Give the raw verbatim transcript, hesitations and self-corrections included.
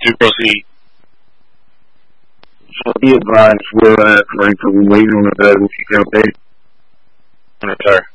To proceed. So be advised, we're uh, going to be waiting on the bed with you, okay? Yes, sir.